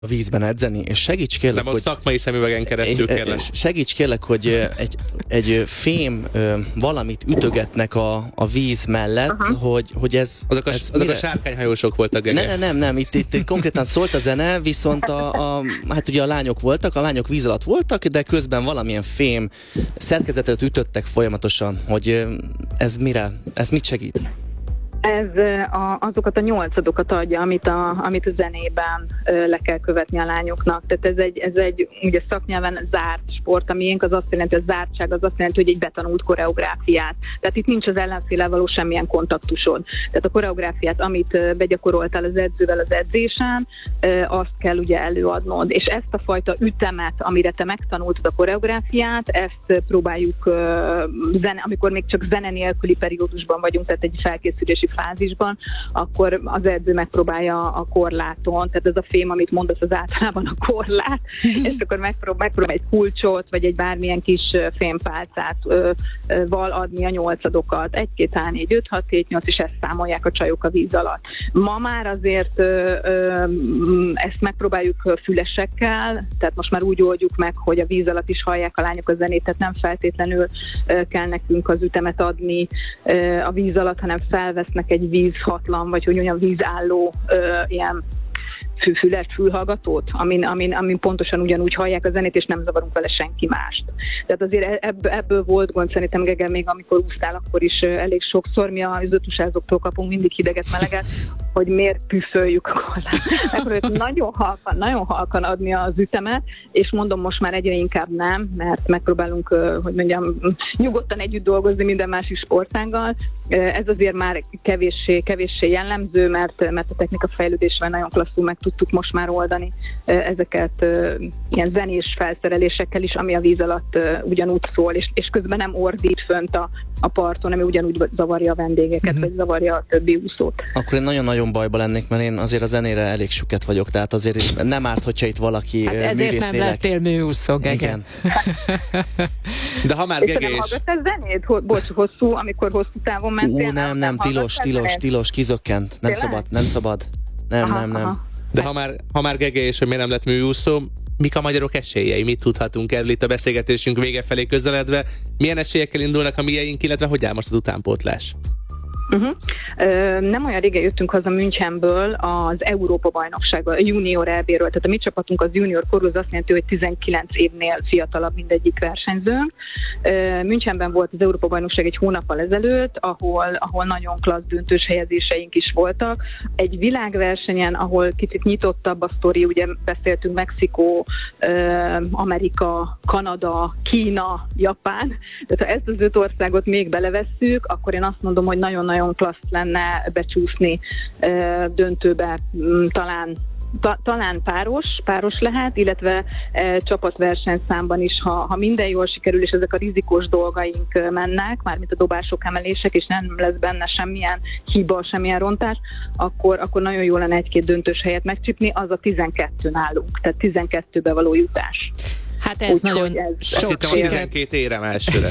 a vízben edzeni, és segíts kérlek, nem a szakmai szemüvegen keresztül kérlek. Segíts kérlek, hogy egy fém valamit ütögetnek a víz mellett, hogy ez... Azok a sárkányhajósok voltak, Gege. Nem, itt konkrétan szólt a zene, viszont hát ugye a lányok voltak, a lányok víz alatt voltak, de közben valamilyen fém szerkezetet ütöttek folyamatosan, hogy ez mit segít? Ez azokat a nyolcadokat adja, amit a zenében le kell követni a lányoknak. Tehát ez egy ugye szaknyelven zárt sport, a miénk az azt jelenti, a zártság az azt jelenti, hogy egy betanult koreográfiát. Tehát itt nincs az ellenféllel való semmilyen kontaktusod. Tehát a koreográfiát, amit begyakoroltál az edzővel az edzésen, azt kell ugye előadnod. És ezt a fajta ütemet, amire te megtanultad a koreográfiát, ezt próbáljuk amikor még csak zene nélküli periódusban vagyunk, tehát egy felkészülési fázisban, akkor az edző megpróbálja a korláton, tehát ez a fém, amit mondasz, az általában a korlát, és akkor megpróbál egy kulcsot, vagy egy bármilyen kis fémpálcát val adni a nyolcadokat. 1, 2, 3, 4, 5, 6, 7, 8, és ezt számolják a csajok a víz alatt. Ma már azért ezt megpróbáljuk fülesekkel, tehát most már úgy oldjuk meg, hogy a víz alatt is hallják a lányok a zenét, tehát nem feltétlenül kell nekünk az ütemet adni a víz alatt, hanem felvesznek egy vízhatlan, vagy hogy olyan vízálló ilyen fülhallgatót, amin pontosan ugyanúgy hallják a zenét, és nem zavarunk vele senki mást. Tehát azért ebből volt gond, szerintem, Gege, még amikor úsztál, akkor is elég sokszor mi a üzletusázóktól kapunk mindig hideget, meleget, hogy miért püföljük a korlát. Nagyon halkan adni az ütemet, és mondom, most már egyre inkább nem, mert megpróbálunk, hogy mondjam, nyugodtan együtt dolgozni minden másik sportággal. Ez azért már kevéssé jellemző, mert a technika fejlődésvel nagyon klasszul meg tudtuk most már oldani ezeket ilyen zenés felszerelésekkel is, ami a víz alatt ugyanúgy szól, és közben nem ordít fönt a parton, ami ugyanúgy zavarja a vendégeket, vagy zavarja a többi úszót. Akkor én nagyon-nagyon bajba lennék, mert én azért a zenére elég süket vagyok, tehát azért nem árt, hogyha itt valaki ezért nem lettél műúszó, Gege. Igen. De ha már Gege is... hallgattál zenét? Bocs, amikor hosszú távon mentél? Nem, tilos, kizökkent. Nem szabad. Nem. De ha már Gege és hogy miért nem lett műúszó, mik a magyarok esélyei? Mit tudhatunk erről itt a beszélgetésünk vége felé közeledve? Milyen esélyekkel indulnak a mieink, illetve hogy áll most az utánpótlás? Nem olyan régen jöttünk haza Münchenből az Európa-bajnoksággal, a junior EB-ről, tehát a mi csapatunk az junior korú, az azt jelenti, hogy 19 évnél fiatalabb mindegyik versenyzőnk. Münchenben volt az Európa-bajnokság egy hónappal ezelőtt, ahol nagyon klassz döntős helyezéseink is voltak. Egy világversenyen, ahol kicsit nyitottabb a sztori, ugye beszéltünk Mexikó, Amerika, Kanada, Kína, Japán, tehát ha ezt az 5 országot még belevesszük, akkor én azt mondom, hogy nagyon-nagyon klassz lenne becsúszni döntőbe, talán páros lehet, illetve csapatversenyszámban is, ha minden jól sikerül, és ezek a rizikós dolgaink mennek, mármint a dobások, emelések, és nem lesz benne semmilyen hiba, semmilyen rontás, akkor nagyon jó lenne 1-2 döntős helyet megcsípni, az a 12 nálunk, tehát 12-be való jutás. Hát ez nagyon sok sikert. 12 érem elsőre.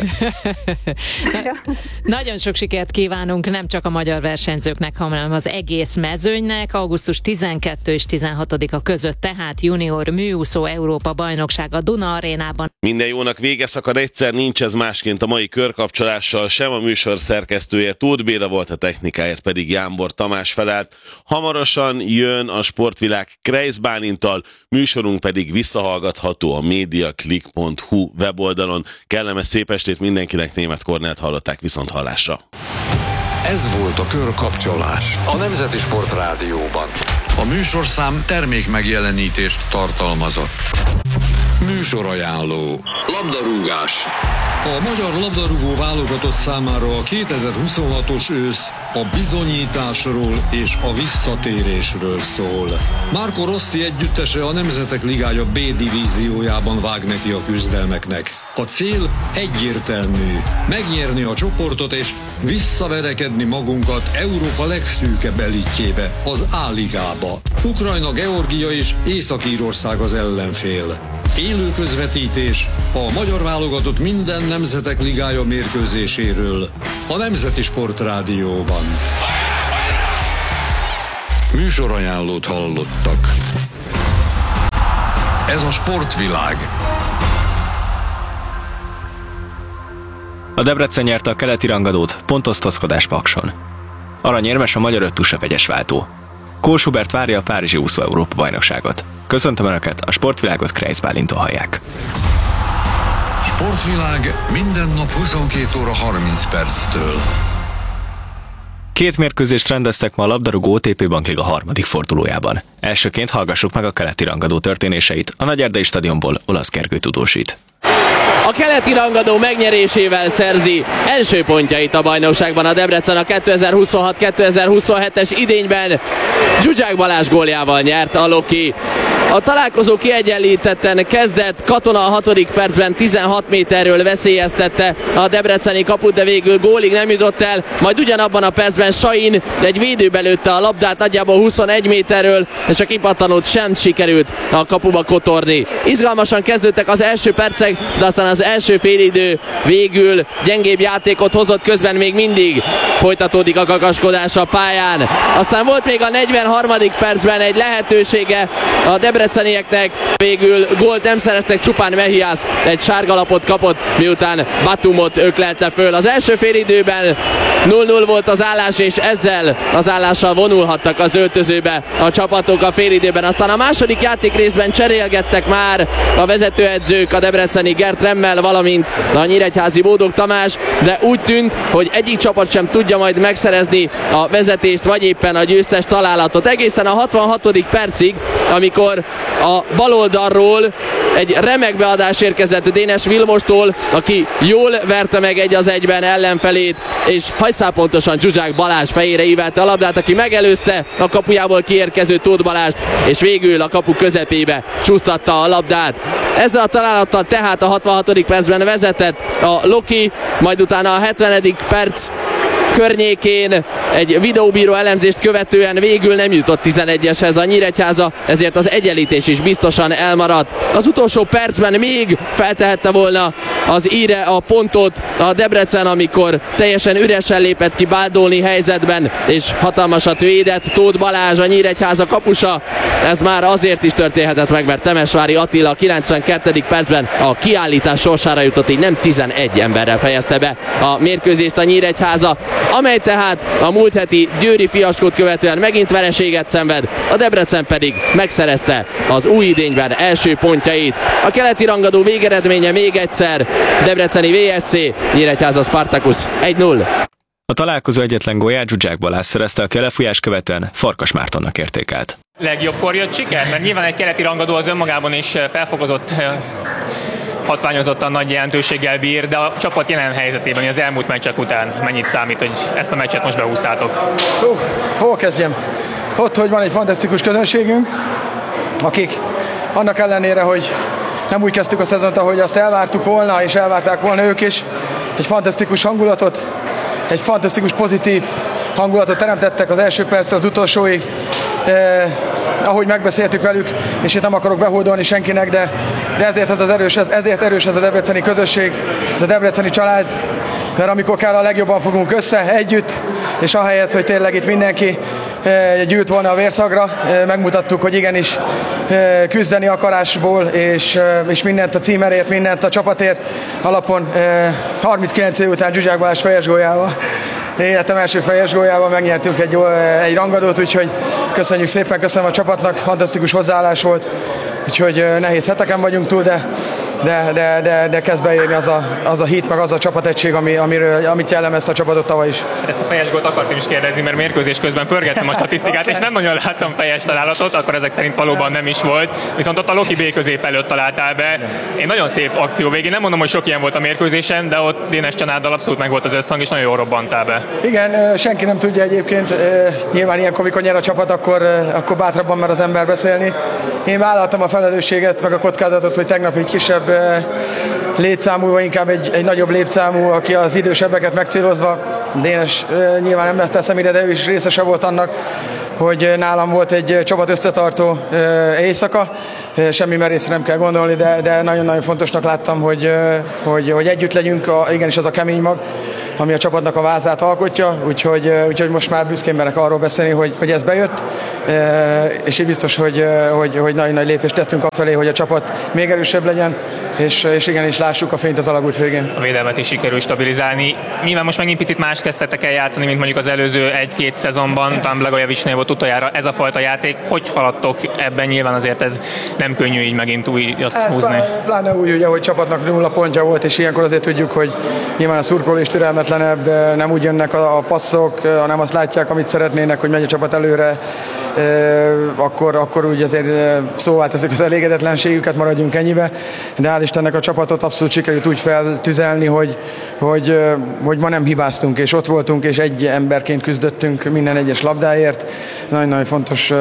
Nagyon sok sikert kívánunk nem csak a magyar versenyzőknek, hanem az egész mezőnynek. Augusztus 12 és 16-a között tehát junior műúszó Európa bajnokság a Duna Arénában. Minden jónak vége szakad egyszer, nincs ez másként a mai körkapcsolással sem. A műsor szerkesztője Tóth Béla volt, a technikáért pedig Jámbor Tamás felelt. Hamarosan jön a Sportvilág Kreisz Bálintal, műsorunk pedig visszahallgatható a mediaclick.hu weboldalon. Kellemes szép estét mindenkinek, Németh Kornélt hallották, viszont hallásra. Ez volt a Körkapcsolás a Nemzeti Sport Rádióban. A műsorszám termék megjelenítést tartalmazott. Műsorajánló. Labdarúgás. A magyar labdarúgó válogatott számára a 2026-os ősz a bizonyításról és a visszatérésről szól. Marco Rossi együttese a Nemzetek Ligája B divíziójában vág neki a küzdelmeknek. A cél egyértelmű: megnyerni a csoportot és visszaverekedni magunkat Európa legszűkebb elitjébe, az A-ligába. Ukrajna, Georgia és Észak-Írország az ellenfél. Élő közvetítés a magyar válogatott minden Nemzetek Ligája mérkőzéséről a Nemzeti Sport Rádióban. Műsorajánlót hallottak. Ez a sportvilág. A Debrecen nyerte a keleti rangadót, pontosztozkodás Pakson. Aranyérmes a magyar öttusa vegyes váltó. Kós Hubert várja a párizsi úszó Európa bajnokságot. Köszöntöm Önöket, a sportvilágot Kreis Bálinton hallják. Sportvilág minden nap 22 óra 30 perctől. 2 mérkőzést rendeztek ma a labdarúgó OTP Bankliga harmadik fordulójában. Elsőként hallgassuk meg a keleti rangadó történéseit. A Nagyerdei stadionból Olasz Gergő tudósít. A keleti rangadó megnyerésével szerzi első pontjait a bajnokságban a Debrecen a 2026-2027-es idényben. Zsuzsák Balázs góljával nyert a Loki. A találkozó kiegyenlítetten kezdett, Katona a 6. percben 16 méterről veszélyeztette a debreceni kaput, de végül gólig nem jutott el, majd ugyanabban a percben Sain egy védőbe lőtte a labdát nagyjából 21 méterről, és a kipattanót sem sikerült a kapuba kotorni. Izgalmasan kezdődtek az első percek, de aztán az első félidő végül gyengébb játékot hozott, közben még mindig folytatódik a kakaskodás a pályán. Aztán volt még a 43. percben egy lehetősége a debrecenieknek, végül gólt nem szereztek, csupán Mehiász egy sárgalapot kapott, miután Batumot öklelte föl. Az első félidőben 0-0 volt az állás, és ezzel az állással vonulhattak az öltözőbe a csapatok a félidőben. Aztán a második játékrészben cserélgettek már a vezetőedzők, a debreceni Gert Remmel, valamint a nyíregyházi Bódog Tamás, de úgy tűnt, hogy egyik csapat sem tudja majd megszerezni a vezetést, vagy éppen a győztes találatot. Egészen a 66. percig, amikor a baloldalról egy remek beadás érkezett Dénes Vilmostól, aki jól verte meg 1-1 ellenfelét, és hajszálpontosan Zsuzsák Balázs fejére ívelte a labdát, aki megelőzte a kapujából kiérkező Tóth Balást, és végül a kapu közepébe csúsztatta a labdát. Ezzel a találattal tehát a 66. percben vezetett a Loki, majd utána a 70. perc környékén egy videóbíró elemzést követően végül nem jutott 11-eshez a Nyíregyháza, ezért az egyenlítés is biztosan elmaradt. Az utolsó percben még feltehette volna az íre a pontot a Debrecen, amikor teljesen üresen lépett ki Báldóni helyzetben, és hatalmasat védett Tóth Balázs, a Nyíregyháza kapusa. Ez már azért is történhetett meg, mert Temesvári Attila a 92. percben a kiállítás sorsára jutott, így nem 11 emberrel fejezte be a mérkőzést a Nyíregyháza, amely tehát a múlt heti győri fiaskót követően megint vereséget szenved, a Debrecen pedig megszerezte az új idényben első pontjait. A keleti rangadó végeredménye még egyszer: debreceni VSC, Nyíregyháza Spartacus 1-0. A találkozó egyetlen gólját Zsuzsák Balázs szerezte, aki a lefújás követően Farkas Mártonnak értékelt. Legjobbkor jött siker, mert nyilván egy keleti rangadó az önmagában is felfokozott, hatványozottan nagy jelentőséggel bír, de a csapat jelen helyzetében az elmúlt meccsek után mennyit számít, hogy ezt a meccset most behúztátok? Hol kezdjem? Ott, hogy van egy fantasztikus közönségünk, akik annak ellenére, hogy nem úgy kezdtük a szezont, ahogy azt elvártuk volna, és elvárták volna ők is, egy fantasztikus hangulatot, egy fantasztikus pozitív hangulatot teremtettek az első perctől az utolsóig, ahogy megbeszéltük velük, és itt nem akarok behódolni senkinek, de ezért erős ez a debreceni közösség, ez a debreceni család, mert amikor kell, a legjobban fogunk össze, együtt, és ahelyett, hogy tényleg itt mindenki gyűlt volna a vérszagra, megmutattuk, hogy igenis küzdeni akarásból, és mindent a címerért, mindent a csapatért alapon 39 év után Zsuzsák Balázs fejes góljával, életem első fejes góljával megnyertünk egy rangadót, úgyhogy köszönjük szépen, köszönöm a csapatnak, fantasztikus hozzáállás volt, úgyhogy nehéz heteken vagyunk túl, de kezd beérni az a hit, meg az a csapategység, amit jellemezte a csapatot tavaly is. Ezt a fejes gólt akartam is kérdezni, mert mérkőzés közben pörgettem a statisztikát, és nem nagyon láttam fejes találatot, akkor ezek szerint valóban nem is volt. Viszont ott a Loki B közép előtt találtál be. Egy nagyon szép akció végén, nem mondom, hogy sok ilyen volt a mérkőzésen, de ott Dénes Csanáddal abszolút meg volt az összhang, és nagyon jól robbantál be. Igen, senki nem tudja egyébként, nyilván ilyenkor, mikor nyer a csapat, akkor bátrabban mer az ember beszélni. Én vállaltam a felelősséget, meg a kockázatot, hogy tegnap egy kisebb létszámú, vagy inkább egy nagyobb létszámú, aki az idősebbeket megcélozva, Dénes nyilván nem teszem ide, de ő is részese volt annak, hogy nálam volt egy csapat összetartó éjszaka. Semmi merészre nem kell gondolni, de nagyon-nagyon fontosnak láttam, hogy együtt legyünk, igenis az a kemény mag, ami a csapatnak a vázát alkotja, úgyhogy most már büszkén merek arról beszélni, hogy ez bejött, és így biztos, hogy nagyon nagy lépést tettünk afelé, hogy a csapat még erősebb legyen, és igenis lássuk a fényt az alagút végén. A védelmet is sikerül stabilizálni. Nyilván most megint picit más kezdtetek el játszani, mint mondjuk az előző 1-2 szezonban, talán Blagojevicsnél volt utoljára ez a fajta játék. Hogy haladtok ebben? Nyilván azért ez nem könnyű így megint újat húzni. Pláne úgy, ugye, hogy csapatnak 0 pontja volt, és ilyenkor azért tudjuk, hogy nyilván a szurkoló is türelmetlenebb, nem úgy jönnek a passzok, hanem azt látják, amit szeretnének, hogy megy a csapat előre, akkor úgy azért szóvá teszik az elégedetlenségüket, maradjunk ennyibe. De hál' Istennek a csapatot abszolút sikerült úgy feltüzelni, hogy ma nem hibáztunk, és ott voltunk, és egy emberként küzdöttünk minden egyes labdáért. Nagyon-nagyon fontos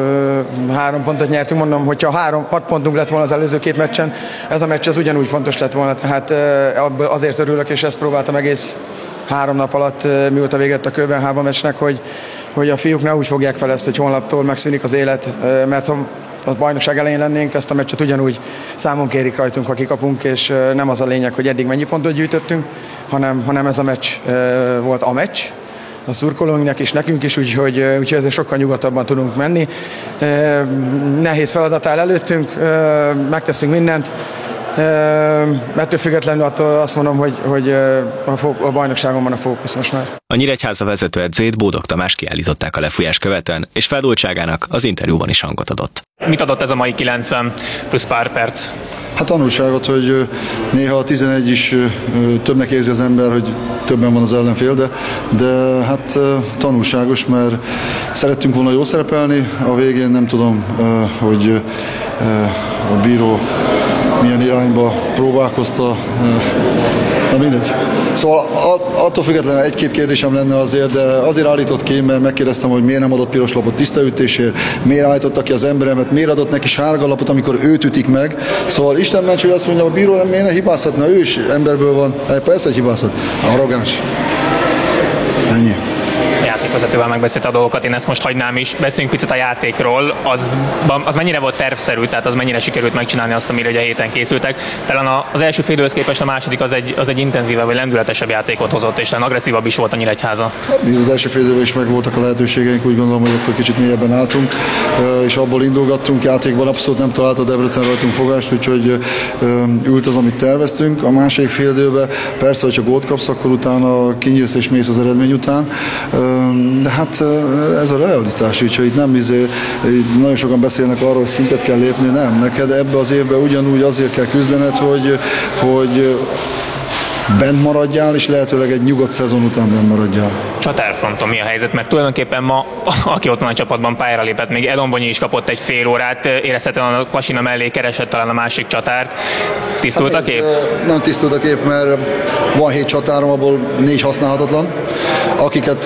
3 pontot nyertünk, mondom, hogyha 6 pontunk lett volna az előző 2 meccsen, ez a meccs az ugyanúgy fontos lett volna, tehát azért örülök, és ezt próbáltam egész 3 nap alatt, mióta végett a Köbenhába meccsnek, hogy a fiúk ne úgy fogják fel ezt, hogy holnaptól megszűnik az élet, mert ha a bajnokság elején lennénk, ezt a meccset ugyanúgy számon kérik rajtunk, ha kikapunk, és nem az a lényeg, hogy eddig mennyi pontot gyűjtöttünk, hanem ez a meccs volt a meccs, a szurkolóinknak és nekünk is, úgyhogy ezért sokkal nyugodtabban tudunk menni. Nehéz feladat áll előttünk, megteszünk mindent, ettől függetlenül attól azt mondom, hogy a bajnokságon van a fókusz most már. A Nyíregyháza vezetőedzőjét Bódog Tamás kiállították a lefújás követően, és feldultságának az interjúban is hangot adott. Mit adott ez a mai 90 plusz pár perc? Hát tanulságot, hogy néha a 11 is többnek érzi az ember, hogy többen van az ellenfél, de hát tanulságos, mert szerettünk volna jól szerepelni, a végén nem tudom, hogy a bíró milyen irányba próbálkozta, na mindegy. Szóval attól függetlenül 1-2 kérdésem lenne azért, de azért állított ki, mert megkérdeztem, hogy miért nem adott piros lapot tisztaütésért, miért állította ki az emberemet, miért adott neki sárga lapot, amikor őt ütik meg. Szóval Isten ments, hogy azt mondja, a bíró nem miért ne hibázhatna, ő is emberből van, persze, hogy hibázhat. Arrogáns. Ennyi. Vezetővel megbeszélt a dolgokat, én ezt most hagynám is. Beszéljünk picit a játékról. Az mennyire volt tervszerű, tehát az mennyire sikerült megcsinálni azt, amire ugye a héten készültek. Talán az első fél időhöz képest a második az egy intenzívebb vagy lendületesebb játékot hozott, és talán agresszívabb is volt a Nyíregyháza. Az első fél időben is megvoltak a lehetőségeink, úgy gondolom, hogy akkor kicsit mélyebben álltunk, és abból indulgattunk. Játékban abszolút nem talált a Debrecen rajtunk fogást, úgyhogy ült az, amit terveztünk. A második fél időben persze, hogyha gólt kapsz, akkor utána kinyílsz és mész az eredmény után. De hát ez a realitás, úgyhogy itt nem nagyon sokan beszélnek arról, hogy szintet kell lépni, nem. Neked ebbe az évben ugyanúgy azért kell küzdened, hogy bent maradjál, és lehetőleg egy nyugodt szezon után bent maradjál. Csatárfronton mi a helyzet? Mert tulajdonképpen ma, aki ott van a csapatban, pályára lépett, még Elonbonyi is kapott egy fél órát, érezhetően a Vasina mellé keresett talán a másik csatárt. Tisztult a kép? Nem tisztult a kép, mert van 7 csatárom, abból 4 használhatatlan, akiket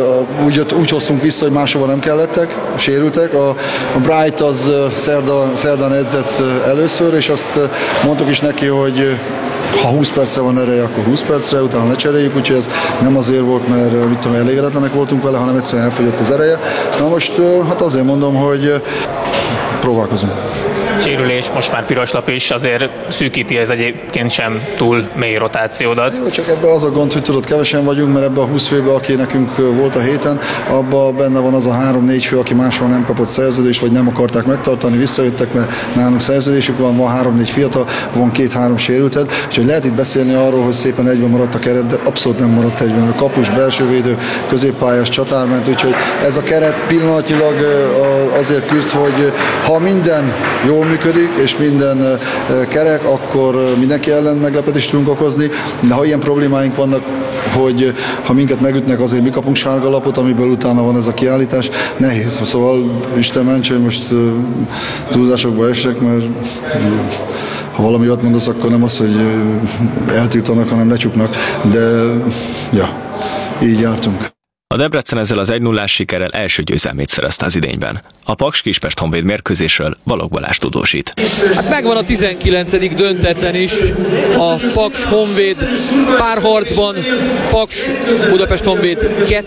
úgy hoztunk vissza, hogy máshova nem kellettek, sérültek. A Bright az szerdán edzett először, és azt mondtuk is neki, hogy ha 20 percre van ereje, akkor 20 percre, utána lecseréljük, úgyhogy ez nem azért volt, mert mit tudom, elégedetlenek voltunk vele, hanem egyszerűen elfogyott az ereje. Na most hát azért mondom, hogy próbálkozunk. Sérülés, most már piros lap is, azért szűkíti ez egyébként sem túl mély rotációdat. Jó, csak ebben az a gond, hogy tudod, kevesen vagyunk, mert ebben a 20 főben, aki nekünk volt a héten, abban benne van az a 3-4 fő, aki máshol nem kapott szerződést, vagy nem akarták megtartani, visszajöttek, mert nálunk szerződésük van 3-4 fiatal, van 2-3 sérülted, úgyhogy lehet itt beszélni arról, hogy szépen egyben maradt a keret, de abszolút nem maradt egyben. A kapus, belsővédő, középpályás, csatárment, úgyhogy ez a keret pillanatnyilag azért küzd, hogy ha minden jól működik, és minden kerek, akkor mindenki ellen meglepetést tudunk okozni, de ha ilyen problémáink vannak, hogy ha minket megütnek, azért mi kapunk sárga lapot, amiből utána van ez a kiállítás, nehéz. Szóval Isten ments, hogy most túlzásokba esek, mert ha valami olyat mondasz, akkor nem az, hogy eltiltanak, hanem lecsuknak, de ja, így jártunk. A Debrecen ezzel az 1-0-ás sikerrel első győzelmét szerezte az idényben. A Paks Kispest Honvéd mérkőzésről Balogh Balázs tudósít. Hát megvan a 19. döntetlen is a Paks Honvéd párharcban. Paks Budapest Honvéd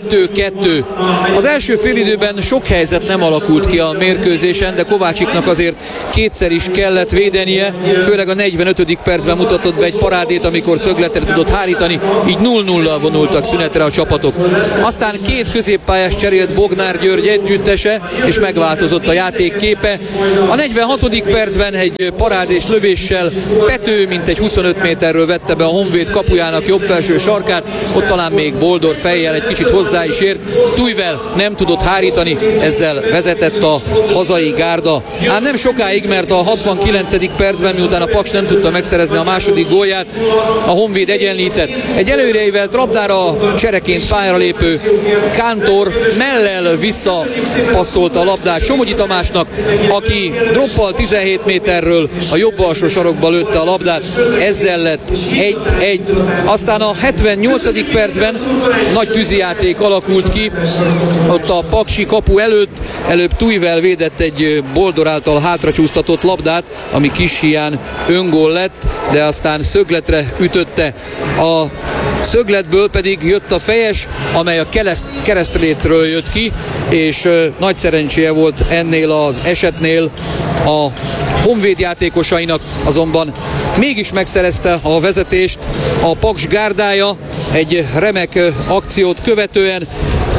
2-2. Az első félidőben sok helyzet nem alakult ki a mérkőzésen, de Kovácsiknak azért kétszer is kellett védenie, főleg a 45. percben mutatott be egy parádét, amikor szögletre tudott hárítani, így 0-0-al vonultak szünetre a csapatok. Aztán két középpályás cserélt Bognár György együttese, és megváltozott a játék képe. A 46. percben egy parádés lövéssel Pető mintegy 25 méterről vette be a Honvéd kapujának jobb felső sarkát, ott talán még Boldor fejjel egy kicsit hozzá is ért. Tujvel nem tudott hárítani, ezzel vezetett a hazai gárda. Ám nem sokáig, mert a 69. percben, miután a Paks nem tudta megszerezni a második gólját, a Honvéd egyenlített. Egy előreívelt labdára csereként pályára lépő Kántor mellel visszapasszolta a labdát Somogyi Tamásnak, aki droppal 17 méterről a jobb alsó sarokba lőtte a labdát, ezzel lett 1-1. Aztán a 78. percben nagy tűzijáték alakult ki, ott a paksi kapu előbb Tujvel védett egy Boldor által hátracsúsztatott labdát, ami kis hián öngól lett, de aztán szögletre ütötte. A szögletből pedig jött a fejes, amely a keresztlécről jött ki, és nagy szerencséje volt ennél az esetnél a Honvéd játékosainak, azonban mégis megszerezte a vezetést a Paks gárdája egy remek akciót követően.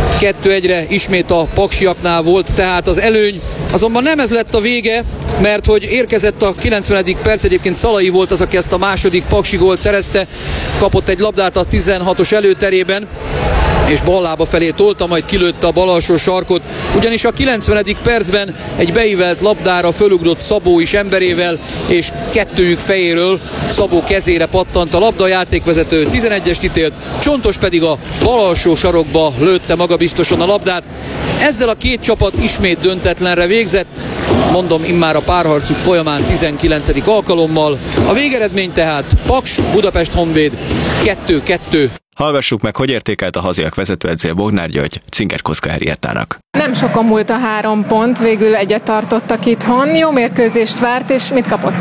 2-1-re ismét a paksiaknál volt tehát az előny, azonban nem ez lett a vége, mert hogy érkezett a 90. perc, egyébként Szalai volt az, aki ezt a második paksi gólt szerezte, kapott egy labdát a 16-os előterében, és ballába felé tolta, majd kilőtte a bal alsó sarkot, ugyanis a 90. percben egy beívelt labdára fölugrott Szabó is emberével, és kettőjük fejéről Szabó kezére pattant a labda, a játékvezető 11-est ítélt, Csontos pedig a bal alsó sarokba lőtte magabiztosan a labdát. Ezzel a két csapat ismét döntetlenre végzett, mondom, immár a párharcuk folyamán 19. alkalommal. A végeredmény tehát Paks Budapest Honvéd 2-2. Hallgassuk meg, hogy értékelt a haziak vezetőedzője Bognár György Cinger Koszka Henriettának. Nem sokan múlt a 3 pont, végül egyet tartottak itthon. Jó mérkőzést várt, és mit kapott?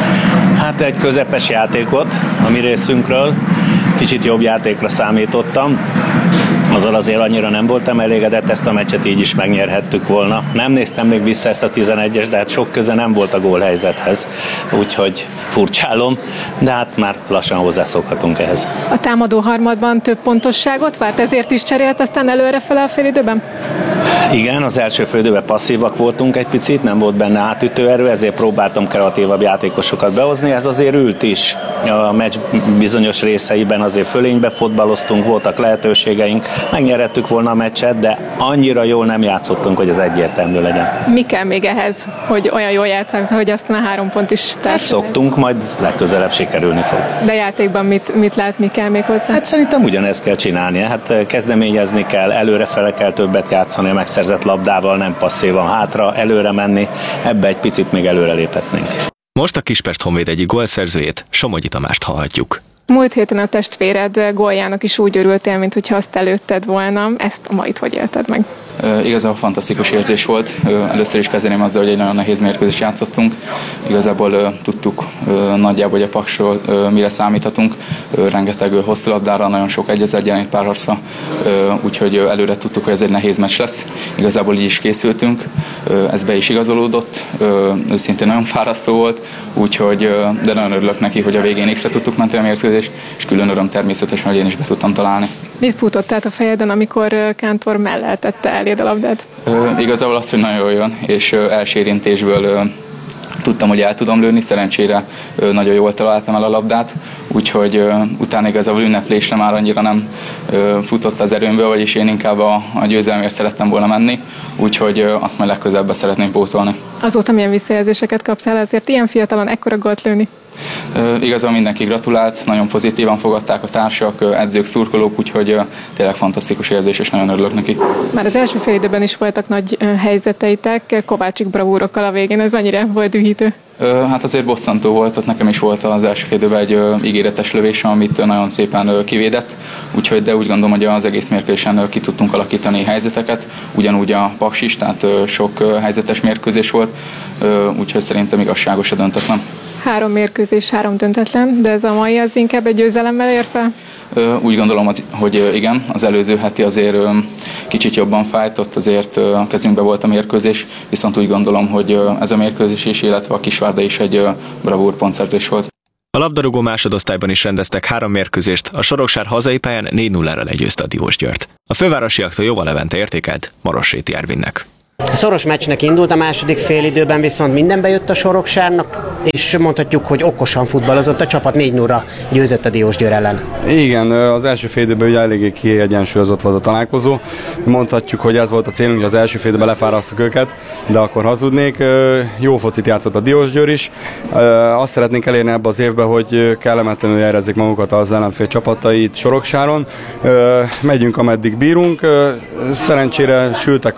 Hát egy közepes játékot a mi részünkről. Kicsit jobb játékra számítottam. Azzal azért annyira nem voltam elégedett, ezt a meccset így is megnyerhettük volna. Nem néztem még vissza ezt a 11-es, de hát sok köze nem volt a gólhelyzethez, úgyhogy furcsálom, de hát már lassan hozzászokhatunk ehhez. A támadó harmadban több pontosságot várt, ezért is cserélt aztán előrefele a félidőben? Igen, az első félidőben passzívak voltunk egy picit, nem volt benne átütő erő, ezért próbáltam kreatívabb játékosokat behozni, ez azért ült is. A meccs bizonyos részeiben azért fölénybe fotballoztunk, voltak lehetőségeink, megnyerhettük volna a meccset, de annyira jól nem játszottunk, hogy ez egyértelmű legyen. Mi kell még ehhez, hogy olyan jól játszanak, hogy aztán a 3 pont is társadalmi? Szoktunk, majd legközelebb sikerülni fog. De játékban mit lát, mi kell még hozzá? Hát szerintem ugyanezt kell csinálni. Hát kezdeményezni kell, előrefele kell többet játszani a megszerzett labdával, nem passzívan hátra, előre menni, ebbe egy picit még előre léphetnénk. Most a Kispest Honvéd egyik gólszerzőjét, Somogyi Tamást hallhatjuk. Múlt héten a testvéred góljának is úgy örültél, mintha azt előtted volna. Ezt a mait hogy élted meg? Igazából fantasztikus érzés volt. Először is kezdeném azzal, hogy egy nagyon nehéz mérkőzést játszottunk. Igazából tudtuk nagyjából, hogy a Paksról mire számíthatunk. Rengeteg hosszú labdára, nagyon sok 1000 gyenét párharcra, úgyhogy előre tudtuk, hogy ez egy nehéz meccs lesz. Igazából így is készültünk, ez be is igazolódott. Őszintén nagyon fárasztó volt, de nagyon örülök neki, hogy a végén X-re tudtuk menteni a mérkőzést, és külön öröm természetesen, hogy én is be tudtam találni. Mit futott át a fejedben, amikor Kántor mellel tette eléd a labdát? Igazából az, hogy nagyon jól jön, és első érintésből tudtam, hogy el tudom lőni, szerencsére nagyon jól találtam el a labdát, úgyhogy utána igazából ünneplésre már annyira nem futott az erőmből, vagyis én inkább a győzelemért szerettem volna menni, úgyhogy azt majd legközelebb szeretném pótolni. Azóta milyen visszajelzéseket kaptál, azért ilyen fiatalon ekkora gólt lőni? Igazából mindenki gratulált, nagyon pozitívan fogadták a társak, edzők, szurkolók, úgyhogy tényleg fantasztikus érzés, és nagyon örülök neki. Már az első fél időben is voltak nagy helyzeteitek, Kovácsik bravúrokkal a végén, ez mennyire volt dühítő? Hát azért bosszantó volt, ott nekem is volt az első fél időben egy ígéretes lövés, amit nagyon szépen kivédett, úgyhogy de úgy gondolom, hogy az egész mérkőzésen ki tudtunk alakítani helyzeteket, ugyanúgy a Paks is, tehát sok helyzetes mérkőzés volt, úgyhogy szerintem igazságos a döntetlen. 3 mérkőzés, 3 döntetlen, de ez a mai az inkább egy győzelemmel ér fel? Úgy gondolom, hogy igen, az előző heti azért kicsit jobban fájt, ott azért a kezünkben volt a mérkőzés, viszont úgy gondolom, hogy ez a mérkőzés is, illetve a Kisvárda is egy bravúr pontszerzés volt. A labdarúgó másodosztályban is rendeztek 3 mérkőzést, a Soroksár hazai pályán 4-0-ra legyőzte a Diósgyőrt. A fővárosiaktól Jóval Levente értékelt Marosréti Ervinnek. Szoros meccsnek indult, a második félidőben viszont minden bejött a Soroksárnak, és mondhatjuk, hogy okosan futballozott, a csapat 4-0-ra győzött a Diósgyőr ellen. Igen, az első félidőben ugye eléggé kiegyensúlyozott volt a találkozó. Mondhatjuk, hogy ez volt a célunk, hogy az első félidőben lefárasztjuk őket, de akkor hazudnék. Jó focit játszott a Diósgyőr is. Azt szeretnénk elérni ebbe az évben, hogy kellemetlenül érezzék magukat az ellenfél csapatait Soroksáron. Megyünk, ameddig bírunk. Szerencsére ültek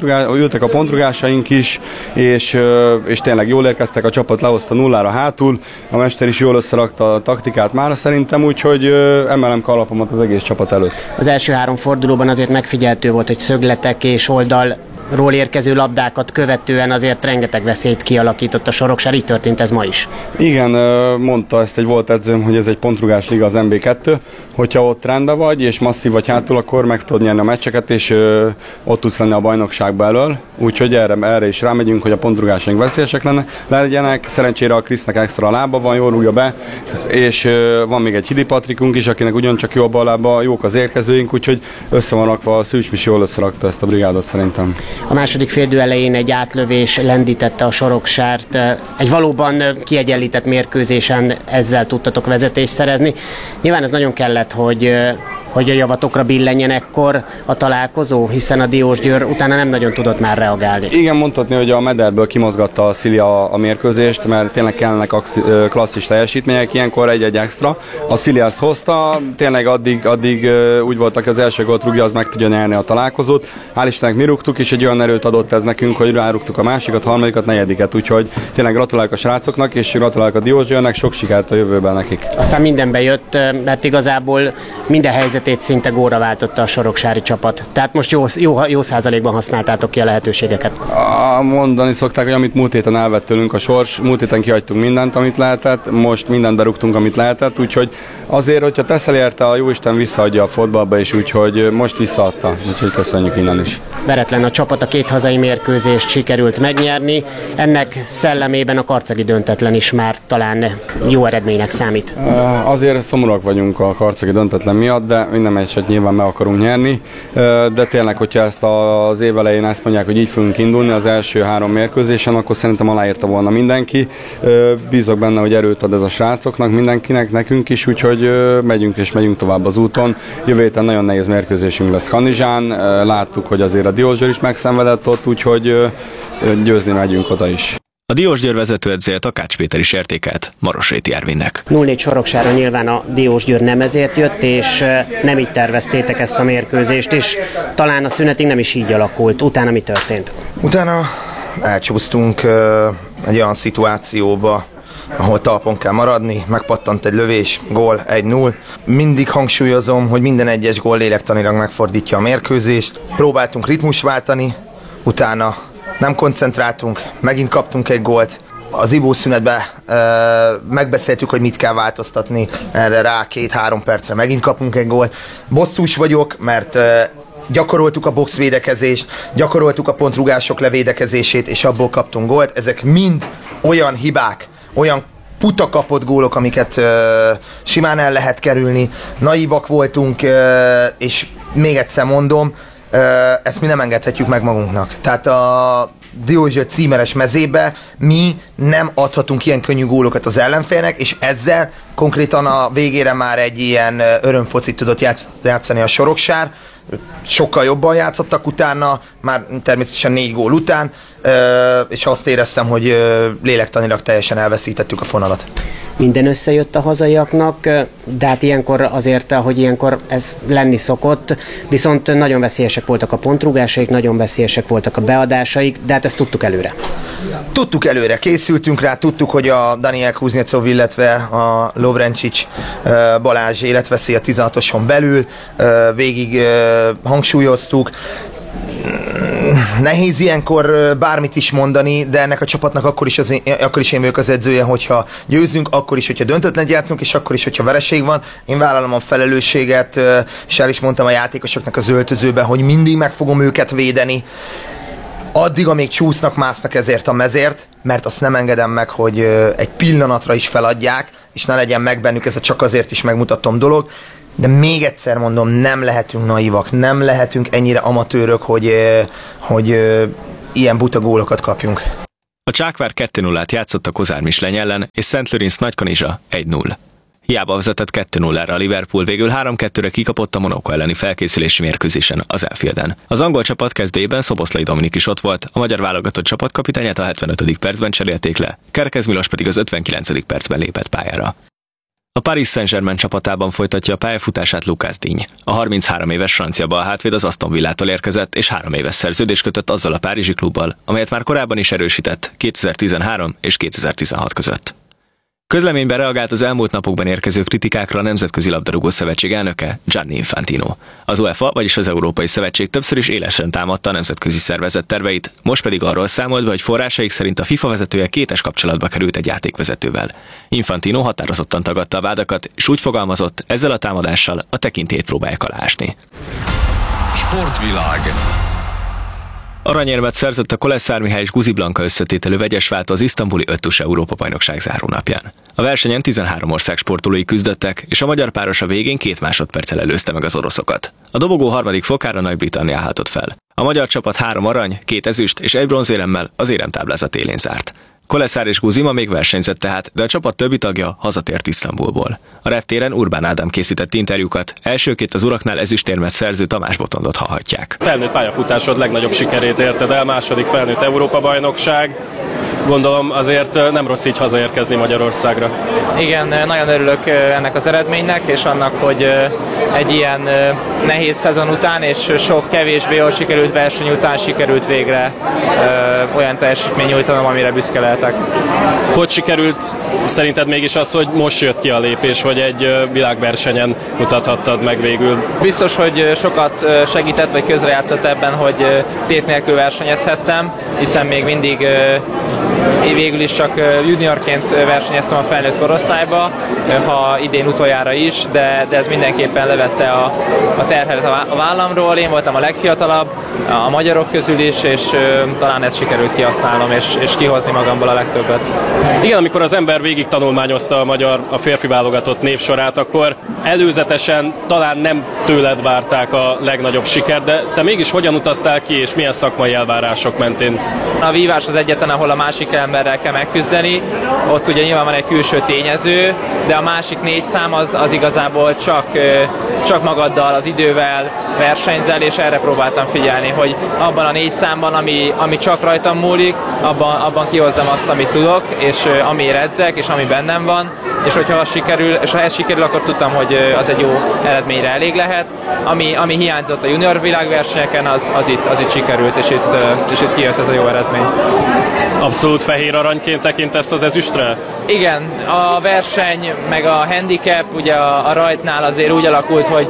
a pontrugásaink is, és tényleg jól érkeztek, a csapat lehozta 0-ra hátul, a mester is jól összerakta a taktikát mára szerintem, úgyhogy emelem kalapomat az egész csapat előtt. Az első 3 fordulóban azért megfigyeltő volt, hogy szögletek és oldalról érkező labdákat követően azért rengeteg veszélyt kialakított a Soroksár, így történt ez ma is. Igen, mondta ezt egy volt edzőm, hogy ez egy pontrugás liga az MB2, hogyha ott rendben vagy, és masszív vagy hátul, akkor meg tudod nyerni a meccseket, és ott tudsz lenni a bajnokságba elől. Úgyhogy erre is rámegyünk, hogy a pontrugásaink veszélyesek legyenek. Szerencsére a Krisznek extra lába van, jól rúgja be, és van még egy Hidi Patrikunk is, akinek ugyancsak jó a bal lába, jók az érkezőink, úgyhogy össze van rakva, a Szűcs is jól összerakta ezt a brigádot szerintem. A második féldő elején egy átlövés lendítette a Soroksárt. Egy valóban kiegyenlített mérkőzésen ezzel tudtatok vezetést szerezni. Nyilván ez nagyon kellett, hogy a javatokra billenjenekkor a találkozó, hiszen a Diósgyőr utána nem nagyon tudott már reagálni. Igen, mondhatni, hogy a mederből kimozgatta a Szilia a mérkőzést, mert tényleg kellnek klasszis teljesítmények, ilyenkor egy extra. A Szilia ezt hozta, tényleg addig úgy voltak, az első gólt rúgja, az meg tudja nyerni a találkozót. Hál' Istennek mi rúgtuk, és egy olyan erőt adott ez nekünk, hogy rárúgtuk a másikat, harmadikat, negyediket, úgyhogy tényleg gratulálok a srácoknak, és gratulálok a Diósgyőrnek, sok sikert a jövőben nekik. Aztán mindenbe jött, mert igazából minden helyzetét szinte gólra váltotta a soroksári csapat. Tehát most jó százalékban használtátok ki a lehetőségeket. Mondani szokták, hogy amit múlt héten elvett tőlünk a sors, múlt héten kihagytunk mindent, amit lehetett, most mindent berúgtunk, amit lehetett, úgyhogy azért, hogyha teszel érte, a jóisten visszaadja a fotballba is, úgyhogy most visszaadta, úgyhogy köszönjük innen is. Veretlen a csapat, a 2 hazai mérkőzést sikerült megnyerni, ennek szellemében a karcagi döntetlen is már talán jó eredménynek számít. Azért szomorúak vagyunk a karcagi döntetlen miatt, de minden meccset nyilván meg akarunk nyerni, de tényleg, hogyha ezt az év elején ezt mondják, hogy így fogunk indulni az első 3 mérkőzésen, akkor szerintem aláírta volna mindenki. Bízok benne, hogy erőt ad ez a srácoknak, mindenkinek, nekünk is, úgyhogy megyünk és megyünk tovább az úton. Jövő héten nagyon nehéz mérkőzésünk lesz Kanizsán, láttuk, hogy azért a Diósgyőr is megszenvedett ott, úgyhogy győzni megyünk oda is. A Diósgyőr vezetőedzője Takács Péter is értékelt Marosréti Ervinnek. 0-4 Soroksára nyilván a Diósgyőr nem ezért jött, és nem így terveztétek ezt a mérkőzést, és talán a szünetig nem is így alakult. Utána mi történt? Utána elcsúsztunk egy olyan szituációba, ahol talpon kell maradni, megpattant egy lövés, gól 1-0. Mindig hangsúlyozom, hogy minden egyes gól lélektanilag megfordítja a mérkőzést. Próbáltunk ritmust váltani, utána nem koncentráltunk, megint kaptunk egy gólt. Az ibószünetben megbeszéltük, hogy mit kell változtatni, erre rá 2-3 percre megint kapunk egy gólt. Bosszús vagyok, mert gyakoroltuk a boxvédekezést, gyakoroltuk a pontrugások levédekezését, és abból kaptunk gólt. Ezek mind olyan hibák, olyan puta kapott gólok, amiket simán el lehet kerülni. Naívak voltunk, és még egyszer mondom, ezt mi nem engedhetjük meg magunknak. Tehát a Diósgyőr címeres mezébe mi nem adhatunk ilyen könnyű gólokat az ellenfélnek, és ezzel konkrétan a végére már egy ilyen örömfocit tudott játszani a Soroksár. sokkal jobban játszottak utána, már természetesen 4 gól után, és azt éreztem, hogy lélektanilag teljesen elveszítettük a fonalat. Minden összejött a hazaiaknak, de hát ilyenkor azért, ahogy ilyenkor ez lenni szokott, viszont nagyon veszélyesek voltak a pontrúgásaik, nagyon veszélyesek voltak a beadásaik, de hát ezt tudtuk előre. Tudtuk előre, készültünk rá, tudtuk, hogy a Daniel Kuznecov, illetve a Lovrencic Balázs életveszély a 16-oson belül, végig hangsúlyoztuk. Nehéz ilyenkor bármit is mondani, de ennek a csapatnak akkor is én vagyok az edzője, hogyha győzünk, akkor is, hogyha döntetlen játszunk, és akkor is, hogyha vereség van. Én vállalom a felelősséget, és el is mondtam a játékosoknak az öltözőben, hogy mindig meg fogom őket védeni. Addig, amíg csúsznak, másznak ezért a mezért, mert azt nem engedem meg, hogy egy pillanatra is feladják, és ne legyen meg bennük ez a csak azért is megmutatom dolog. De még egyszer mondom, nem lehetünk naivak, nem lehetünk ennyire amatőrök, hogy ilyen buta gólokat kapjunk. A Csákvár 2-0-át játszott a Kozár Misleny ellen, és Szent Lőrinc Nagykanizsa 1-0. Hiába vezetett 2-0-ra a Liverpool, végül 3-2-re kikapott a Monaco elleni felkészülési mérkőzésen az Anfielden. Az angol csapat kezdőjében Szoboszlai Dominik is ott volt, a magyar válogatott csapatkapitányát a 75. percben cserélték le, Kerkez Milos pedig az 59. percben lépett pályára. A Paris Saint-Germain csapatában folytatja a pályafutását Lucas Digne. A 33 éves francia balhátvéd az Aston Villától érkezett, és 3 éves szerződést kötött azzal a párizsi klubbal, amelyet már korábban is erősített 2013 és 2016 között. Közleményben reagált az elmúlt napokban érkező kritikákra a Nemzetközi Labdarúgó Szövetség elnöke, Gianni Infantino. Az UEFA, vagyis az Európai Szövetség többször is élesen támadta a nemzetközi szervezet terveit, most pedig arról számolt be, hogy forrásaik szerint a FIFA vezetője kétes kapcsolatba került egy játékvezetővel. Infantino határozottan tagadta a vádakat, és úgy fogalmazott, ezzel a támadással a tekintélyt próbálják aláásni. Sportvilág. Aranyérmet szerzett a Koleszár Mihály és Guzi Blanka összetételű vegyesváltó az isztambuli 5-ös Európa-bajnokság zárónapján. A versenyen 13 ország sportolói küzdöttek, és a magyar páros a végén 2 másodperccel előzte meg az oroszokat. A dobogó harmadik fokára Nagy-Britannia állhatott fel. A magyar csapat 3 arany, 2 ezüst és 1 bronzéremmel az éremtáblázat élén zárt. Koleszár és Guzi ma még versenyzett tehát, de a csapat többi tagja hazatért Isztambulból. A reptéren Urbán Ádám készített interjúkat, elsőként az uraknál ezüstérmet szerző Tamás Botondot hallhatják. Felnőtt pályafutásod legnagyobb sikerét érted el, második felnőtt Európa-bajnokság. Gondolom azért nem rossz így hazaérkezni Magyarországra. Igen, nagyon örülök ennek az eredménynek, és annak, hogy egy ilyen nehéz szezon után, és sok kevésbé jól sikerült verseny után sikerült végre olyan teljesítmény nyújtanom, amire büszke lehetek. Hogy sikerült szerinted mégis az, hogy most jött ki a lépés, hogy egy világversenyen mutathattad meg végül? Biztos, hogy sokat segített, vagy közrejátszott ebben, hogy tét nélkül versenyezhettem, hiszen még mindig végül is csak juniorként versenyeztem a felnőtt korosztályba, ha idén utoljára is, de ez mindenképpen levette a terhet a vállamról. Én voltam a legfiatalabb, a magyarok közül is, és talán ezt sikerült kihasználnom, és kihozni magamból a legtöbbet. Igen, amikor az ember végig tanulmányozta a férfi válogatott névsorát, akkor előzetesen talán nem tőled várták a legnagyobb sikert, de te mégis hogyan utaztál ki, és milyen szakmai elvárások mentén? A vívás az egyetlen, ahol a másik emberrel kell megküzdeni. Ott ugye nyilván van egy külső tényező, de a másik 4 szám az igazából csak magaddal, az idővel versenyzel, és erre próbáltam figyelni, hogy abban a 4 számban, ami csak rajtam múlik, abban kihozzam azt, amit tudok, és amire edzek, és ami bennem van, és hogyha ha ez sikerül, akkor tudtam, hogy az egy jó eredményre elég lehet. Ami hiányzott a junior világversenyeken, az itt sikerült, és itt kijött ez a jó eredmény. Abszolút fehér aranyként tekintesz az ezüstre? Igen, a verseny, meg a handicap, ugye a rajtnál azért úgy alakult, hogy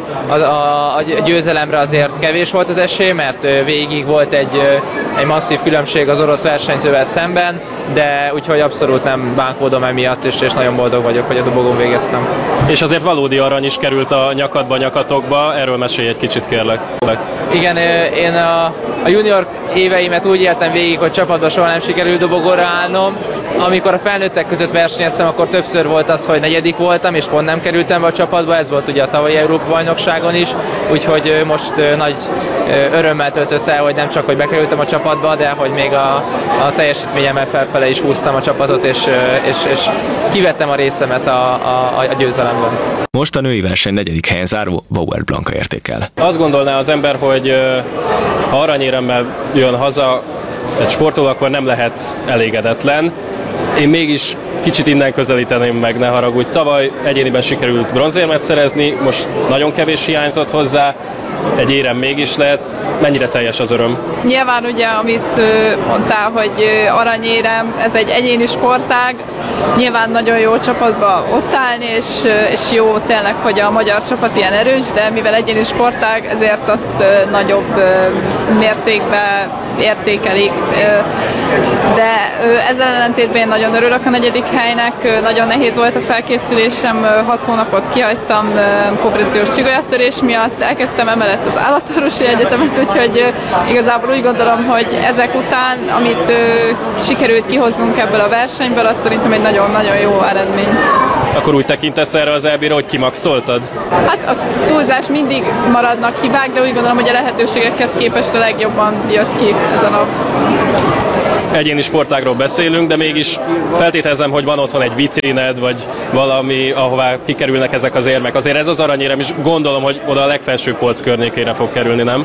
a győzelemre azért kevés volt az esély, mert végig volt egy masszív különbség az orosz versenyzővel szemben, de úgyhogy abszolút nem bánkódom emiatt, és nagyon boldog vagyok, hogy a dobogón végeztem. És azért valódi arany is került a nyakadba, nyakatokba, erről mesélj egy kicsit, kérlek. Igen, én a junior éveimet úgy éltem végig, hogy csapatban soha nem sikerült dobogóra sorra állnom. Amikor a felnőttek között versenyeztem, akkor többször volt az, hogy negyedik voltam, és pont nem kerültem be a csapatba, ez volt ugye a tavalyi Európa-bajnokságon is, úgyhogy most nagy örömmel töltött el, hogy nem csak, hogy bekerültem a csapatba, de hogy még a teljesítményemmel felfele is húztam a csapatot, és kivettem a részemet a győzelemben. Most a női verseny 4. helyen záró Bauer Blanka értékel. Azt gondolná az ember, hogy ha aranyéremmel jön haza egy sportoló, akkor nem lehet elégedetlen. Én mégis kicsit innen közelíteném meg, ne haragudj. Tavaly egyéniben sikerült bronzérmet szerezni, most nagyon kevés hiányzott hozzá, egy érem mégis lehet. Mennyire teljes az öröm? Nyilván ugye, amit mondtál, hogy aranyérem, ez egy egyéni sportág, nyilván nagyon jó csapatba ott állni, és jó tényleg, hogy a magyar csapat ilyen erős, de mivel egyéni sportág, ezért azt nagyobb mértékben értékelik. De ezzel ellentétben én nagyon örülök a 4. helynek, nagyon nehéz volt a felkészülésem, 6 hónapot kihagytam kompressziós csigolyáttörés miatt, elkezdtem emellett az állatorvosi egyetemet, úgyhogy igazából úgy gondolom, hogy ezek után, amit sikerült kihoznunk ebből a versenyből, az szerintem egy nagyon-nagyon jó eredmény. Akkor úgy tekintesz erre az EB-re, hogy kimaxoltad? Hát az túlzás, mindig maradnak hibák, de úgy gondolom, hogy a lehetőségekhez képest a legjobban jött ki ez a nap. Egyéni sportágról beszélünk, de mégis feltételezem, hogy van otthon egy vitríned, vagy valami, ahová kikerülnek ezek az érmek. Azért ez az aranyérem is gondolom, hogy oda a legfelső polc környékére fog kerülni, nem?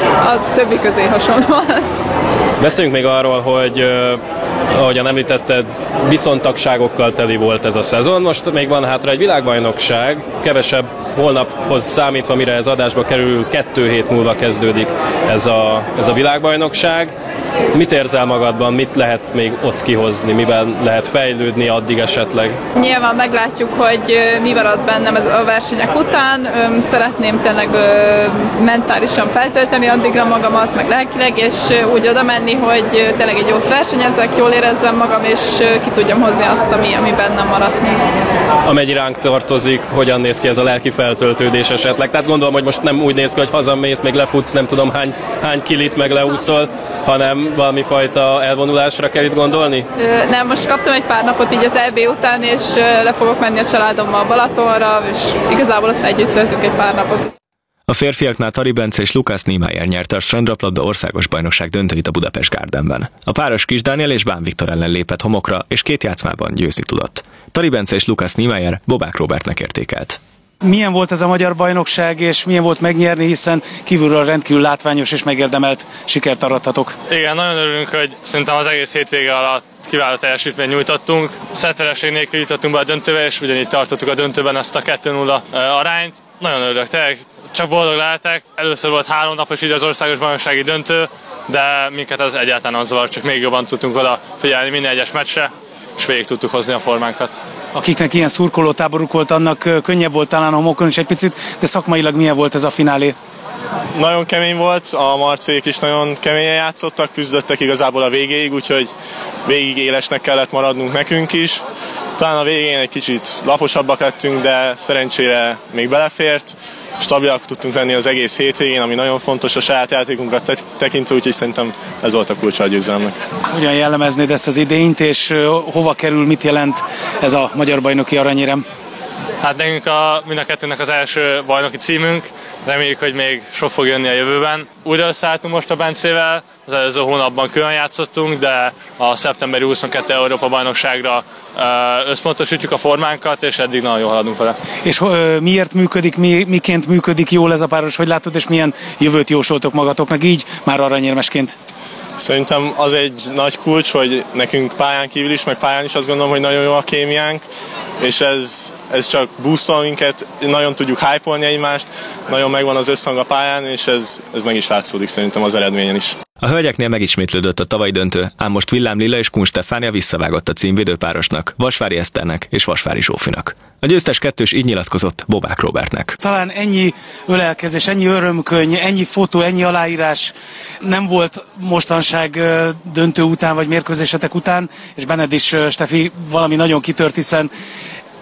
A többi közé hasonlóan. Beszéljünk még arról, hogy ahogyan említetted, viszontagságokkal teli volt ez a szezon. Most még van hátra egy világbajnokság, kevesebb holnaphoz számítva, mire ez adásba kerül, 2 hét múlva kezdődik ez a világbajnokság. Mit érzel magadban, mit lehet még ott kihozni, miben lehet fejlődni addig esetleg? Nyilván meglátjuk, hogy mi marad bennem ez a versenyek után. Szeretném tényleg mentálisan feltölteni addigra magamat, meg lelkileg, és úgy oda menni, hogy tényleg egy jót versenyezzek, jól érezzem magam, és ki tudjam hozni azt, ami bennem maradt. Amennyi ránk tartozik, hogyan néz ki ez a lelki feltöltődés esetleg? Tehát gondolom, hogy most nem úgy néz ki, hogy hazamész, még lefutsz, nem tudom hány kilit, meg leúszol, hanem valami fajta elvonulásra kell itt gondolni? Nem, most kaptam egy pár napot így az EB után, és le fogok menni a családommal Balatonra, és igazából ott együtt töltünk egy pár napot. A férfiaknál Tari Bence és Lukász Niemeyer nyerte a strandröplabda országos bajnokság döntőit a Budapest Gardenben. A páros Kis Dániel és Bán Viktor ellen lépett homokra, és 2 játszmában győzni tudott. Tari Bence és Lukász Niemeyer Bobák Robertnek értékelt. Milyen volt ez a magyar bajnokság, és milyen volt megnyerni, hiszen kívülről rendkívül látványos és megérdemelt sikert arathatok? Igen, nagyon örülünk, hogy szerintem az egész hétvége alatt kiváló teljesítményt nyújtottunk. Szetvereség nélkül jutottunk be a döntőbe, és ugyanígy tartottuk a döntőben ezt a 2-0 arányt. Nagyon örülök, tényleg csak boldog lehetek. Először volt 3 napos így az országos bajnoksági döntő, de minket ez egyáltalán az zavar, csak még jobban tudtunk oda figyelni minden egyes meccsre, és végig tudtuk hozni a formánkat. Akiknek ilyen szurkolótáboruk volt, annak könnyebb volt talán a homokon is egy picit, de szakmailag milyen volt ez a finálé? Nagyon kemény volt, a marcék is nagyon keményen játszottak, küzdöttek igazából a végéig, úgyhogy végig élesnek kellett maradnunk nekünk is. Talán a végén egy kicsit laposabbak lettünk, de szerencsére még belefért. Stabilak tudtunk lenni az egész hétvégén, ami nagyon fontos a saját játékunkat tekintve, úgyhogy szerintem ez volt a kulcsa a győzelemnek. Hogyan jellemeznéd ezt az idényt, és hova kerül, mit jelent ez a magyar bajnoki aranyérem? Hát nekünk mind a kettőnek az első bajnoki címünk, reméljük, hogy még sok fog jönni a jövőben. Újra összeálltunk most a Bencével, az előző hónapban külön játszottunk, de a szeptemberi 22 Európa bajnokságra összpontosítjuk a formánkat, és eddig nagyon jól haladunk vele. És miért működik, miként működik jól ez a páros, hogy látod, és milyen jövőt jósoltok magatoknak így már aranyérmesként? Szerintem az egy nagy kulcs, hogy nekünk pályán kívül is, meg pályán is azt gondolom, hogy nagyon jó a kémiánk, és ez csak boostol minket, nagyon tudjuk hype-olni egymást, nagyon megvan az összhang a pályán, és ez meg is látszódik szerintem az eredményen is. A hölgyeknél megismétlődött a tavalyi döntő, ám most Villám Lilla és Kun Stefánia visszavágott a címvédőpárosnak, Vasvári Eszternek és Vasvári Zsófinak. A győztes kettős így nyilatkozott Bobák Robertnek. Talán ennyi ölelkezés, ennyi örömkönyv, ennyi fotó, ennyi aláírás nem volt mostanság döntő után vagy mérkőzésetek után, és benned is, Stefi, valami nagyon kitört, hiszen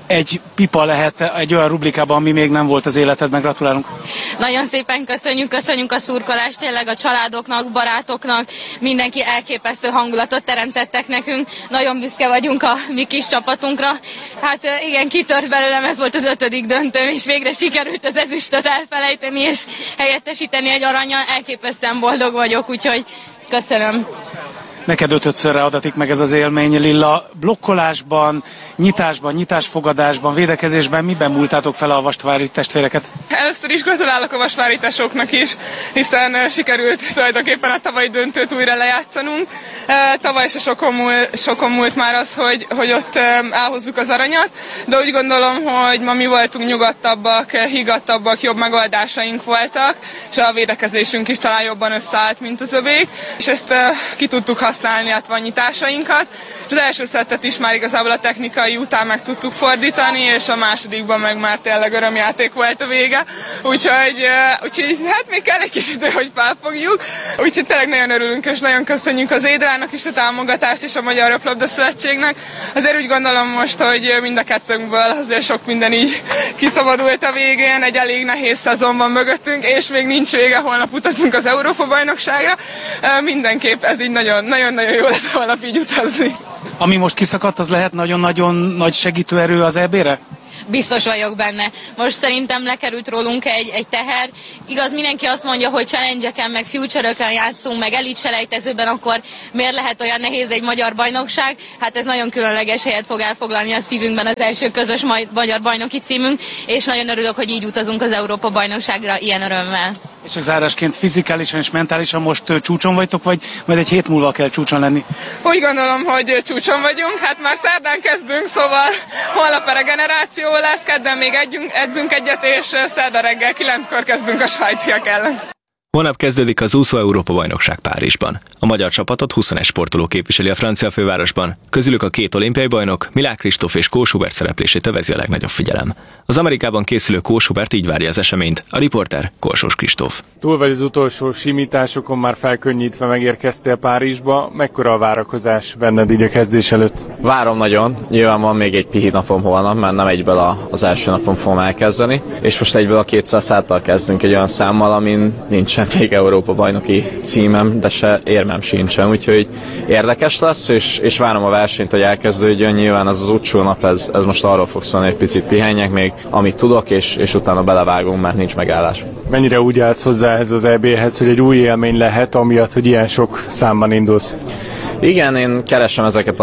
egy pipa lehet egy olyan rubrikában, ami még nem volt az életedben. Gratulálunk! Nagyon szépen köszönjük a szurkolást, tényleg a családoknak, barátoknak, mindenki elképesztő hangulatot teremtettek nekünk. Nagyon büszke vagyunk a mi kis csapatunkra. Hát igen, kitört belőlem, ez volt az 5. döntőm, és végre sikerült az ezüstöt elfelejteni, és helyettesíteni egy arannyal. Elképesztően boldog vagyok, úgyhogy köszönöm. Neked 5-szörre adatik meg ez az élmény, Lilla. Blokkolásban, nyitásban, nyitásfogadásban, védekezésben miben múltátok fel a Vastvári testvéreket? Először is gratulálok a vastvárításoknak is, hiszen sikerült tulajdonképpen a tavalyi döntőt újra lejátszanunk. Tavaly se sokon múlt már az, hogy ott elhozzuk az aranyat, de úgy gondolom, hogy ma mi voltunk nyugodtabbak, higgadtabbak, jobb megoldásaink voltak, és a védekezésünk is talán jobban összeállt, mint az övék, és ezt ki tudtuk használni a nyitásainkat. És az első szettet is már igazából a technikai után meg tudtuk fordítani, és a másodikban meg már tényleg örömjáték volt a vége. Úgyhogy hát még kell egy kis idő, hogy felfogjuk. Úgyhogy tényleg nagyon örülünk, és nagyon köszönjük az Édrának is a támogatást, és a Magyar Röplabda Szövetségnek. Azért úgy gondolom most, hogy mind a kettőnkből azért sok minden így kiszabadult a végén. Egy elég nehéz szezon van mögöttünk, és még nincs vége, holnap utazunk az Európa-bajnokságra. Mindenképp ez így nagyon-nagyon jó lesz holnap így utazni. Ami most kiszakadt, az lehet nagyon-nagyon nagy segítőerő az EB-re? Biztos vagyok benne. Most szerintem lekerült rólunk egy teher. Igaz, mindenki azt mondja, hogy challenge-eken, meg future-ökön játszunk, meg elit selejtezőben, akkor miért lehet olyan nehéz egy magyar bajnokság? Hát ez nagyon különleges helyet fog elfoglalni a szívünkben az első közös magyar bajnoki címünk, és nagyon örülök, hogy így utazunk az Európa bajnokságra ilyen örömmel. És csak zárásként fizikálisan és mentálisan most csúcson vagytok, vagy majd egy hét múlva kell csúcson lenni? Úgy gondolom, hogy csúcson vagyunk, hát már szerdán kezdünk, szóval holnap a regeneráció lesz, kedden még edzünk egyet, és szerda reggel 9-kor kezdünk a svájciak ellen. Holnap kezdődik az úszó Európa-bajnokság Párizsban. A magyar csapatot 21 sportoló képviseli a francia fővárosban. Közülük a 2 olimpiai bajnok, Milák Kristóf és Kós Hubert szereplését övezi a legnagyobb figyelem. Az Amerikában készülő Kós Hubert így várja az eseményt, a riporter Korsós Kristóf. Túl vagy az utolsó simításokon, már felkönnyítve megérkeztél Párizsba. Mekkora a várakozás benned így a kezdés előtt? Várom nagyon. Nyilván van még egy pihi napom holnap, mert nem egyből az első napon fogom elkezdeni. És most egyből a 200 száttal kezdünk egy olyan számmal, amin nincsen még Európa-bajnoki címem, de se érmem sincsen, úgyhogy érdekes lesz, és várom a versenyt, hogy elkezdődjön. Nyilván ez az utcsó nap, ez most arról fog szólni, hogy picit pihenjek még, amit tudok, és utána belevágunk, mert nincs megállás. Mennyire úgy állsz hozzá ez az EB-hez, hogy egy új élmény lehet, amiatt, hogy ilyen sok számban indulsz? Igen, én keresem ezeket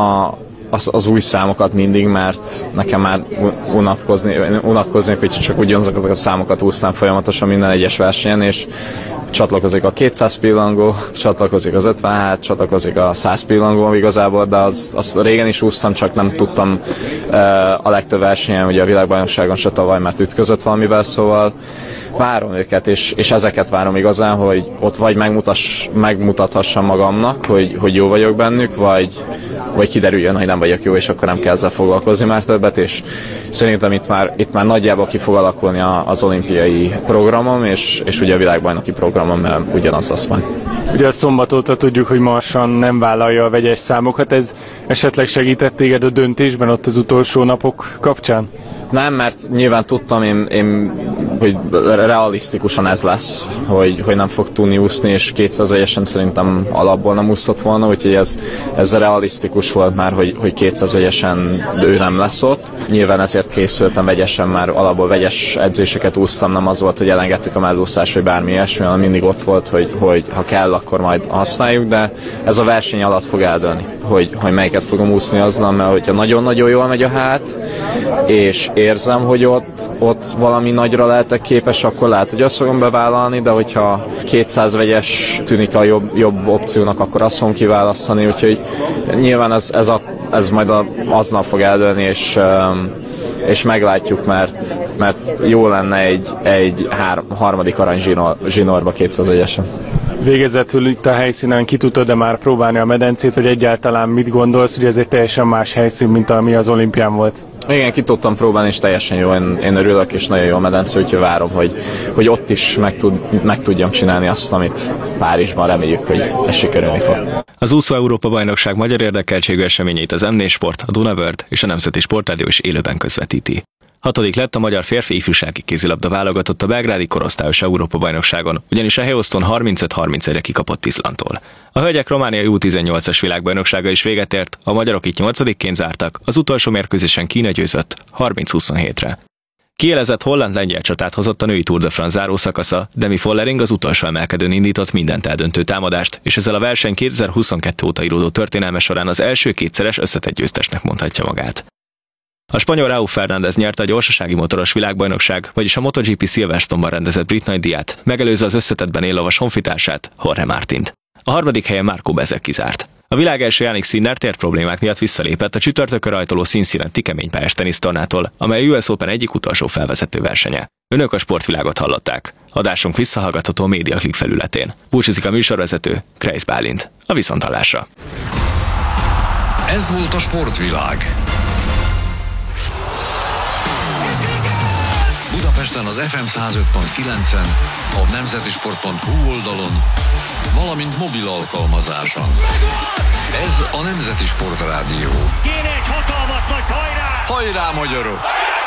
az új számokat mindig, mert nekem már unatkozni, hogy csak ugyanazokat a számokat úsztam folyamatosan minden egyes versenyen, és csatlakozik a 200 pillangó, csatlakozik az 50, csatlakozik a 100 pillangó igazából, de azt régen is úsztam, csak nem tudtam a legtöbb versenyen, ugye a világbajnokságon se tavaly, mert ütközött valamivel, szóval várom őket, és ezeket várom igazán, hogy ott vagy megmutathassam magamnak, hogy jó vagyok bennük, vagy kiderüljön, hogy nem vagyok jó, és akkor nem kell ezzel foglalkozni már többet, és szerintem itt már nagyjából ki fog alakulni az olimpiai programom, és ugye a világbajnoki programom, mert ugyanaz lesz majd. Ugye a szombat óta tudjuk, hogy Marsan nem vállalja a vegyes számokat, ez esetleg segített téged a döntésben ott az utolsó napok kapcsán? Nem, mert nyilván tudtam én hogy realisztikusan ez lesz, hogy nem fog tudni úszni, és 200 vegyesen szerintem alapból nem úszott volna, úgyhogy ez realisztikus volt már, hogy 200 vegyesen ő nem lesz ott. Nyilván ezért készültem vegyesen, már alapból vegyes edzéseket úsztam, nem az volt, hogy elengedtük a mellúszást, vagy bármi ilyesmi, hanem mindig ott volt, hogy ha kell, akkor majd használjuk, de ez a verseny alatt fog eldőlni, hogy melyiket fogom úszni aznal, mert hogyha nagyon-nagyon jól megy a hát, és érzem, hogy ott valami nagyra lehetek képes, akkor lehet, hogy azt fogom bevállalni, de hogyha 200 vegyes tűnik a jobb opciónak, akkor azt fogom kiválasztani, úgyhogy nyilván ez majd aznap fog eldőlni, és meglátjuk, mert jó lenne egy harmadik arany zsinórba 200 vegyesen. Végezetül itt a helyszínen ki tudod-e már próbálni a medencét, vagy egyáltalán mit gondolsz, hogy ez egy teljesen más helyszín, mint ami az olimpián volt? Igen, ki tudtam próbálni, és teljesen jó, én örülök, és nagyon jó a medence, úgyhogy várom, hogy ott is meg tudjam csinálni azt, amit Párizsban, reméljük, hogy ez sikerülni fog. Az úszó Európa-bajnokság magyar érdekeltségű eseményeit az M4 Sport, a Dunavörd és a Nemzeti Sportrádió is élőben közvetíti. 6. lett a magyar férfi ifjúsági kézilabda válogatott a belgrádi korosztályos Európa-bajnokságon, ugyanis a Heoston 35-31-re kikapott Izlandtól. A hölgyek romániai U18-as világbajnoksága is véget ért, a magyarok itt 8-ként zártak, az utolsó mérkőzésen Kína győzött 30-27-re. Kielezett holland-lengyel csatát hozott a női Tour de France záró szakasza, Demi Vollering az utolsó emelkedőn indított mindent eldöntő támadást, és ezzel a verseny 2022 óta íródó történelme során az első kétszeres összetett győztesnek mondhatja magát. A spanyol Raúl Fernández nyerte a gyorsasági motoros világbajnokság, vagyis a MotoGP Silverstone-ban rendezett brit nagydíját, megelőzve az összetettben éllovas honfitársát, Jorge Martint. A harmadik helyen Marco Bezek kizárt. A világ első Jannik Sinner térproblémák miatt visszalépett a csütörtökön rajtoló Cincinnati keménypályás tenisztornától, amely a US Open egyik utolsó felvezető versenye. Önök a sportvilágot hallották. Adásunk visszahallgatható a Média Click felületén. Búcsúzik a műsorvezető, Kreis Bálint. A viszonthallásra. Ez volt a sportvilág. Budapesten az FM 105.9-en, a nemzetisport.hu oldalon, valamint mobil alkalmazáson. Ez a Nemzeti Sport Rádió. Kéne egy hatalmas nagy hajrá! Hajrá, magyarok!